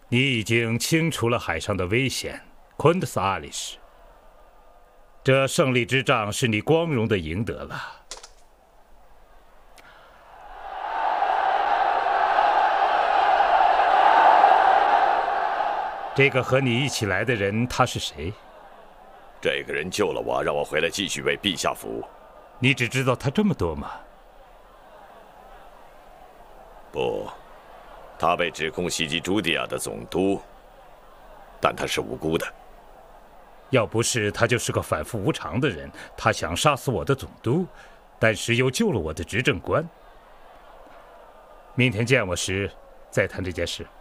你已经清除了海上的危险，昆德斯阿里什。这胜利之仗是你光荣的赢得了。这个和你一起来的人，他是谁？ 这个人救了我，让我回来继续为陛下服务。 你只知道他这么多吗？ 不，他被指控袭击朱迪亚的总督，但他是无辜的。 要不是他就是个反复无常的人，他想杀死我的总督，但是又救了我的执政官。明天见我时再谈这件事。